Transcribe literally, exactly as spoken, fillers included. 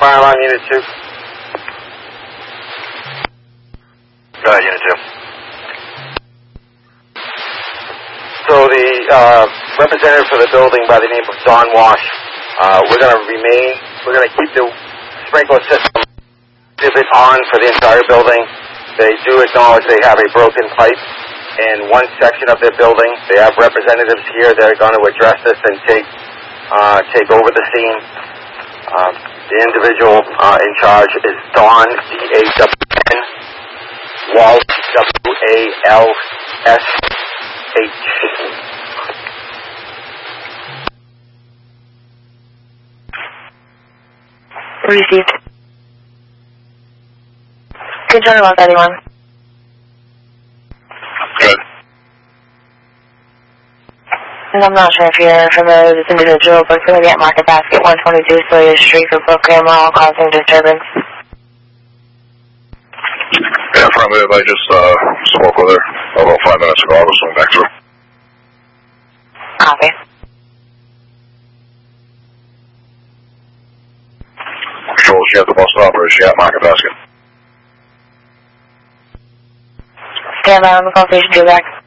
fire alarm, Unit two. Go ahead, Unit two. So the uh, representative for the building by the name of Don Wash, uh, we're going to remain, we're going to keep the sprinkler system exhibit on for the entire building. They do acknowledge they have a broken pipe in one section of their building. They have representatives here that are going to address this and take uh, take over the scene. Um, the individual uh, in charge is Don, D A W N, Walsh, W A L S H. Received. Good job about anyone. Good. And I'm not sure if you're familiar with this individual, but it's going to be at Market Basket, one twenty-two Sawyer Street for Brook Mall, causing disturbance. Yeah, friendly. I just uh, spoke with her about five minutes ago. I was swing back to her. Copy. Control, she at the bus stop or is she at Market Basket? Stand by on the call station, two back.